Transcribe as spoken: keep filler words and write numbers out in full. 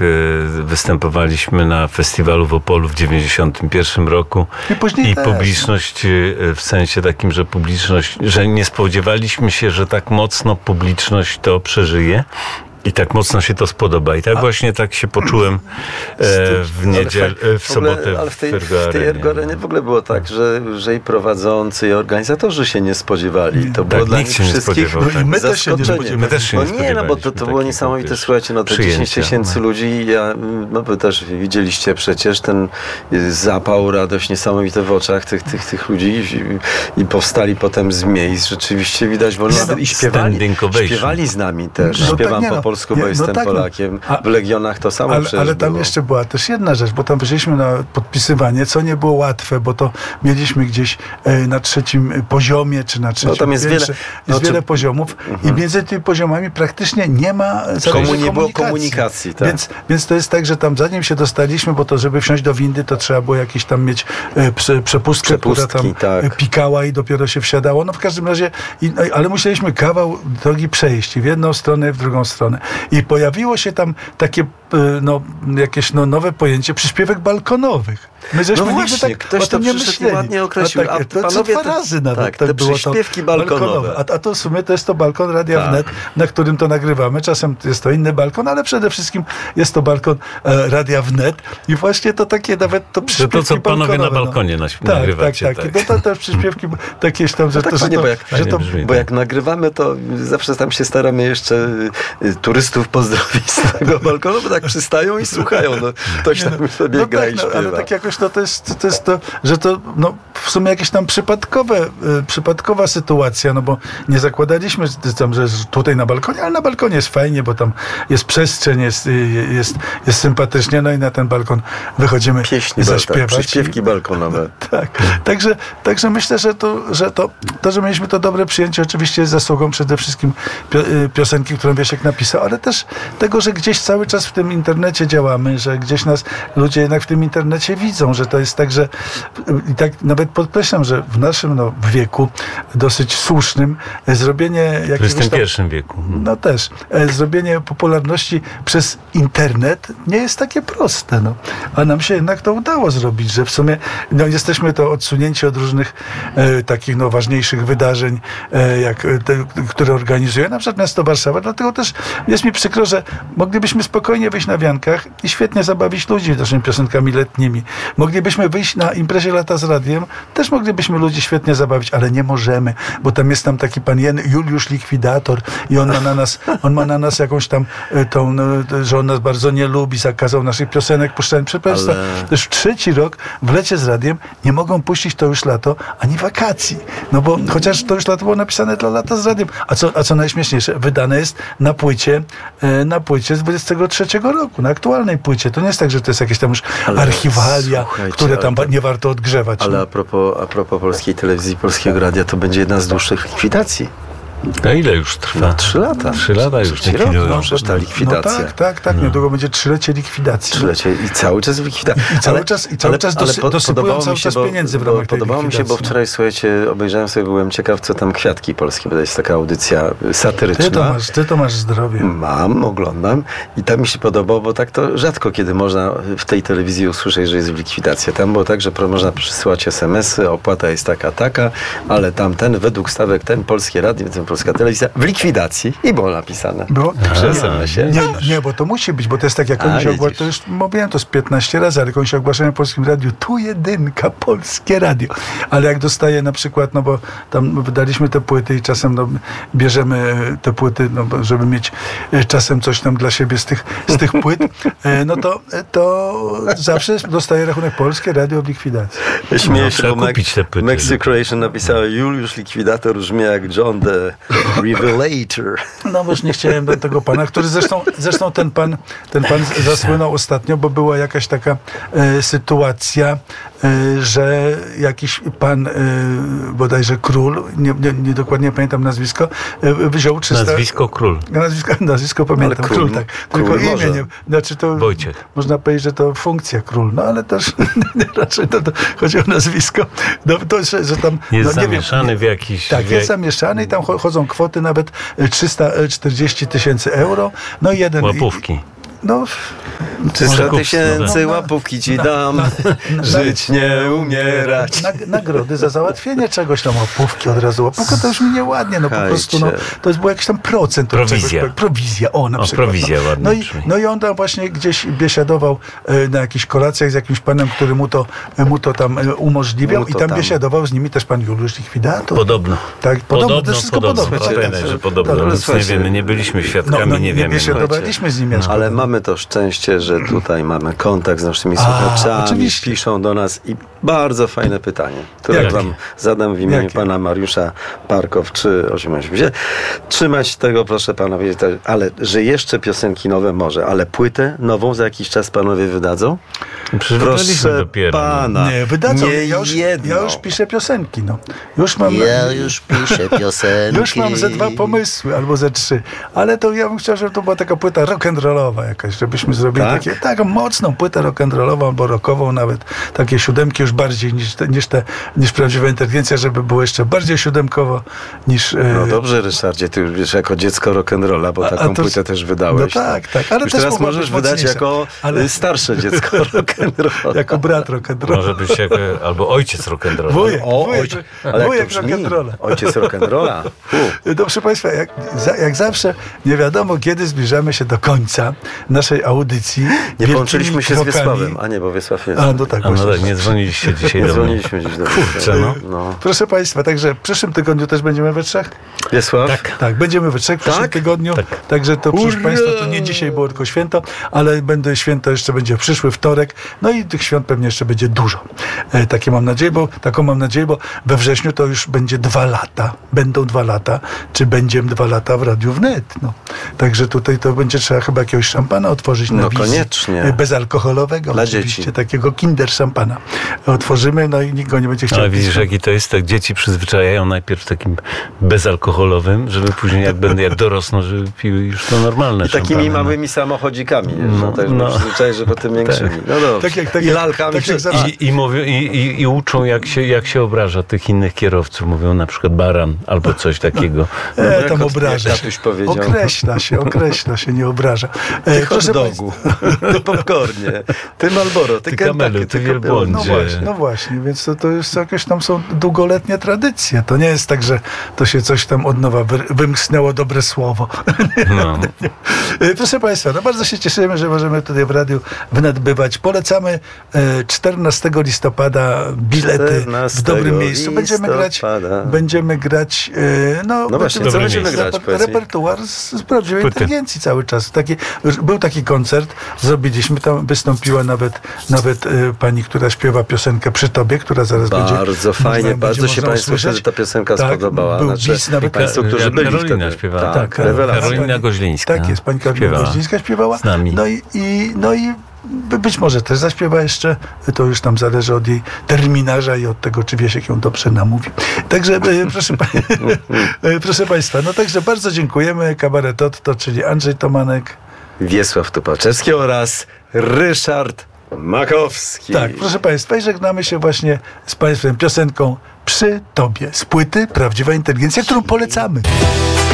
występowaliśmy na festiwalu w Opolu w dziewięćdziesiątym pierwszym roku i, później i też. publiczność w sensie takim, że publiczność, że nie spodziewaliśmy się, że tak mocno publiczność to przeżyje. I tak mocno się to spodoba. I tak A, właśnie tak się poczułem e, w niedzielę, w sobotę w, ogóle, ale w tej, w tej Ergoarenie w ogóle było tak, że, że i prowadzący, i organizatorzy się nie spodziewali. To tak, było dla nikt nich się nie wszystkich spodziewał. Tak. My też się nie spodziewaliśmy. My też się nie no nie, no bo to, to było niesamowite. Wiesz, słuchajcie, no te dziesięć tysięcy no. ludzi, ja, no wy też widzieliście przecież ten zapał, radość niesamowite w oczach tych, tych, tych ludzi i, i powstali potem z miejsc. Rzeczywiście widać wolno. No, I śpiewali, śpiewali z nami też. No, Śpiewam tak, nie, po no. polsku, Nie, bo no jestem tak, Polakiem. no. W Legionach to samo ale, przecież ale tam było. jeszcze była też jedna rzecz, bo tam wyszliśmy na podpisywanie, co nie było łatwe, bo to mieliśmy gdzieś e, na trzecim poziomie, czy na trzecim no, tam jest piętrze. wiele, jest no, wiele czy... poziomów uh-huh. i między tymi poziomami praktycznie nie ma Komu, nie komunikacji. było komunikacji. Tak. Więc, więc to jest tak, że tam zanim się dostaliśmy, bo to żeby wsiąść do windy, to trzeba było jakieś tam mieć e, prze, przepustkę, Przepustki, która tam tak. pikała i dopiero się wsiadało. No w każdym razie, i, no, ale musieliśmy kawał drogi przejść i w jedną stronę, i w drugą stronę. I pojawiło się tam takie no, jakieś no, nowe pojęcie przyśpiewek balkonowych. My żeśmy no właśnie, tak ktoś o tym to nie przyszedł myśleli. ładnie określił. A, tak, a to panowie, co dwa razy nawet tak, tak te było przyśpiewki to balkonowe. balkonowe. A, a to w sumie to jest to balkon Radia tak. Wnet, na którym to nagrywamy. Czasem jest to inny balkon, ale przede wszystkim jest to balkon e, Radia Wnet i właśnie to takie nawet to przyśpiewki to, co panowie na balkonie no. tak, nagrywacie. Tak, tak. tak. No to też przyśpiewki takieś tam, że no tak to, fajnie, że to, bo, jak, że to brzmi, bo jak nagrywamy, to zawsze tam się staramy jeszcze y, turystów pozdrowić z tego balkonu, bo tak przystają i słuchają. No, ktoś tam no, sobie no gra tak, i no, śpiewa. ale tak jakoś no, to jest, to jest to, że to no, w sumie jakieś tam przypadkowe, y, przypadkowa sytuacja, no bo nie zakładaliśmy tam, że tutaj na balkonie, ale na balkonie jest fajnie, bo tam jest przestrzeń, jest, y, jest, jest sympatycznie, no i na ten balkon wychodzimy Pieśni, zaśpiewać. Tak, przyśpiewki balkonowe. Tak, także, także myślę, że, to, że to, to, że mieliśmy to dobre przyjęcie, oczywiście jest zasługą przede wszystkim piosenki, którą Wiesiek napisał, ale też tego, że gdzieś cały czas w tym internecie działamy, że gdzieś nas ludzie jednak w tym internecie widzą, że to jest tak, że i tak nawet podkreślam, że w naszym no, wieku dosyć słusznym zrobienie jakiegoś w dwudziestym pierwszym tam, wieku. no też, zrobienie popularności przez internet nie jest takie proste, no. A nam się jednak to udało zrobić, że w sumie no, jesteśmy to odsunięci od różnych e, takich no, ważniejszych wydarzeń, e, jak te, które organizuje na przykład miasto Warszawa, dlatego też jest mi przykro, że moglibyśmy spokojnie wyjść na wiankach i świetnie zabawić ludzi naszymi piosenkami letnimi. Moglibyśmy wyjść na imprezie Lata z Radiem, też moglibyśmy ludzi świetnie zabawić, ale nie możemy, bo tam jest tam taki pan Juliusz Likwidator i on ma na nas, on ma na nas jakąś tam tą, no, że on nas bardzo nie lubi, zakazał naszych piosenek puszczania. Przepraszam, ale... też trzeci rok w Lecie z Radiem nie mogą puścić To już lato, ani wakacji. No bo chociaż To już lato było napisane dla Lata z Radiem. A co, a co najśmieszniejsze, wydane jest na płycie, na płycie z dwudziestego trzeciego roku, na aktualnej płycie. To nie jest tak, że to jest jakieś tam już ale archiwalia, które tam to, nie warto odgrzewać. Ale no. a propos, a propos polskiej telewizji, polskiego radia, to będzie jedna z dłuższych likwidacji. A ile już trwa? No, trzy lata. Trzy lata już Trzeci rok, likwidują. no, przecież ta likwidacja. No tak, tak, tak. No. Niedługo będzie trzylecie likwidacji. Trzylecie i cały czas likwidacja. I, i cały ale, czas, i cały ale, czas dosy, ale dosypują cały się, czas bo, pieniędzy w bo, ramach tej Podobało mi się, bo wczoraj, słuchajcie, obejrzałem sobie, byłem ciekaw, co tam Kwiatki Polskie, bo to jest taka audycja satyryczna. Ty to masz, ty to masz zdrowie. Mam, oglądam i tam mi się podobało, bo tak to rzadko kiedy można w tej telewizji usłyszeć, że jest likwidacja. Tam było tak, że można przysyłać es em esy, opłata jest taka, taka, ale tamten, według stawek ten, Polskie Radio, ten Polska Telewizja, w likwidacji i było napisane. Było? Przy es em esie. Nie, nie, bo to musi być, bo to jest tak, jak oni się ogłaszają, to już mówiłem to z piętnaście razy, ale jak oni się ogłaszają w Polskim Radiu, tu jedynka, Polskie Radio. Ale jak dostaję na przykład, no bo tam wydaliśmy te płyty i czasem no, bierzemy te płyty, no, żeby mieć czasem coś tam dla siebie z tych, z tych płyt, no to, to zawsze dostaję rachunek Polskie Radio w likwidacji. Śmieję się, no, bo kupić te płyty. Mexic napisała Juliusz Likwidator brzmi jak John the Revelator. No bo już nie chciałem do tego pana, który zresztą, zresztą ten pan, ten pan zasłynął ostatnio, bo była jakaś taka e, sytuacja, e, że jakiś pan, e, bodajże Król, nie, nie, nie dokładnie pamiętam nazwisko, e, wziął trzysta... Nazwisko Król. Nazwisko, nazwisko pamiętam, Król, król, tak. Król Tylko imię może. nie... Znaczy to, Wojciech. Można powiedzieć, że to funkcja Król, no ale też raczej to, to chodzi o nazwisko. No, to, że, że tam... Jest no, nie zamieszany wiem, w jakiś... Tak, w jest jak... zamieszany i tam chodzą kwoty nawet trzysta czterdzieści tysięcy euro. No i jeden... Łapówki. no... trzysta kup- tysięcy no, łapówki ci na- dam, na- na- żyć nie umierać. Nag- nagrody za załatwienie czegoś tam, łapówki od razu. Łapówka to już mi nieładnie, no po Hajcie. prostu, no, to jest był jakiś tam procent. od Prowizja. Czegoś, prowizja, o na O, przykład. prowizja no. ładnie No i, brzmi. no i on tam właśnie gdzieś biesiadował e, na jakichś kolacjach z jakimś panem, który mu to, mu to tam e, umożliwiał Mu to i tam tam. biesiadował z nimi też pan Juliusz Likwidator. Podobno. Tak, podobno, to Podobno, wszystko podobno. podobno. Trzeba Tak, pamiętać, że tak, podobno. tak, Nic nie słuchajcie, wiemy, nie byliśmy świadkami, no, no, nie wiemy. biesiadowaliśmy z nim. Jacku. Ale mamy to szczęście, że tutaj mamy kontakt z naszymi A, słuchaczami, oczywiście. piszą do nas i bardzo fajne pytanie, które Jakie? wam zadam w imieniu Jakie? pana Mariusza Parkow trzy osiem osiem. Trzymać tego, proszę panowie, to- ale że jeszcze piosenki nowe może, ale płytę nową za jakiś czas panowie wydadzą? Przecież wydaliśmy Proszę dopiero. no. pana, Nie, wydadzą. nie ja, już, jedno. ja już piszę piosenki, no. Już mam... Ja już piszę piosenki. Już mam ze dwa pomysły, albo ze trzy. Ale to ja bym chciał, żeby to była taka płyta rock'n'rollowa jakaś, żebyśmy zrobili Tak? takie, taką mocną płytę rock'n'rollową albo rockową nawet. Takie siódemki już bardziej niż te, niż, te, niż prawdziwa inteligencja, żeby było jeszcze bardziej siódemkowo niż... e, No dobrze, Ryszardzie, ty już wiesz, jako dziecko rock'n'rolla, bo A- a taką to- płytę też wydałeś. No tak, tak, ale Już też teraz mogła możesz być wydać mocniejsza. jako Ale- y, starsze dziecko rock'n'rolla. Jako brat rock'n'rolla. Może być jak, albo ojciec rock'n'rolla. Wujek, O, wujek, ojciec, ale jak wujek to brzmi? rock'n'rolla. Ojciec rock'n'rolla. Fu. No proszę Państwa, jak, za, jak zawsze nie wiadomo, kiedy zbliżamy się do końca naszej audycji. Nie wielkimi połączyliśmy się z krokami. Wiesławem. A nie, bo Wiesław jest. A, no tak, A no właśnie. tak, nie dzwoniliście dzisiaj Nie do mnie. dzwoniliśmy dziś do Kurczę, no. no. Proszę Państwa, także w przyszłym tygodniu też będziemy we trzech? Wiesław? Tak. Tak, będziemy we trzech w przyszłym Tak? tygodniu. Tak. Także to, proszę Hurra! Państwa, to nie dzisiaj było tylko święto, ale będę święto jeszcze będzie w przyszły wtorek. No i tych świąt pewnie jeszcze będzie dużo. E, takie mam nadzieję, bo taką mam nadzieję, bo we wrześniu to już będzie dwa lata. Będą dwa lata, czy będziemy dwa lata w Radiu Wnet. No. Także tutaj to będzie trzeba chyba jakiegoś szampana otworzyć na No wizji. koniecznie. E, Bezalkoholowego. Dla oczywiście, dzieci. takiego kinder szampana. Otworzymy, no i nikt go nie będzie chciał. Ale pić. widzisz, jaki to jest, tak dzieci przyzwyczajają najpierw takim bezalkoholowym, żeby później jak będą, jak dorosną, żeby piły już to normalne I takimi szampany, no. małymi samochodzikami. No, No, tak, no. no. Przyzwyczaj, że potem większymi. No dobrze. Tak jak- tak I jak- lalkami. tak jak przez- zawsze. I, i, mówią, i, i, I uczą, jak się, jak się obraża tych innych kierowców. Mówią na przykład baran albo coś takiego. E, jak tam od- obraża jak się. tatuś powiedział. Określa się, określa się, nie obraża. E, Ty hot proszę dogu, państwa- ty popcornie, ty Malboro, ty, Ty kamelu, Kentucky, ty ty wielbłądzie. No Gdzie- właśnie, no właśnie, więc to, to jest jakieś tam są długoletnie tradycje. To nie jest tak, że to się coś tam od nowa wy, wymknęło dobre słowo. No. E, Proszę Państwa, no bardzo się cieszymy, że możemy tutaj w radiu Wnet bywać. Polecamy e, czternastego listopada bilety w dobrym czternastego miejscu. Będziemy grać, listopada. będziemy grać e, no, No właśnie, co będziemy będziemy grać, reper- powiedz mi? repertuar z, z prawdziwej Płyty. inteligencji cały czas. Taki, był taki koncert, zrobiliśmy tam, wystąpiła nawet, nawet e, pani, która śpiewa piosenkę Przy Tobie, która zaraz będzie. Bardzo fajnie, można- bardzo będzie się można Państwu usłyszeć. wtedy ta piosenka Tak, spodobała. był Znaczy, bis nawet- Państwo, którzy Ka- byli Karolina wtedy. śpiewała. Tak, Tak, rewelacja. Karolina Goźlińska. Tak jest, pani Karolina Śpiewała. Goźlińska śpiewała. Z nami. No i, i, no i by- być może też zaśpiewa jeszcze, to już tam zależy od jej terminarza i od tego, czy Wiesiek ją dobrze namówi. Także e, proszę, pa- e, proszę Państwa, no także bardzo dziękujemy. Kabaret Otto, czyli Andrzej Tomanek. Wiesław Tupaczewski oraz Ryszard Makowski. Tak, proszę Państwa, i żegnamy się właśnie z Państwem piosenką Przy Tobie z płyty Prawdziwa Inteligencja, którą polecamy.